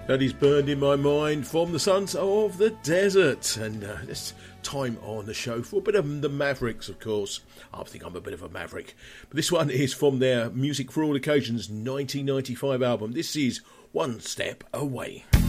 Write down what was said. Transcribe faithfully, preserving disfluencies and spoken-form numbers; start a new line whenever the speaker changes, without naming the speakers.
That is Burned in My Mind from the Sons of the Desert. And uh, it's time on the show for a bit of the Mavericks, of course. I think I'm a bit of a maverick. But this one is from their Music for All Occasions nineteen ninety-five album. This is One Step Away.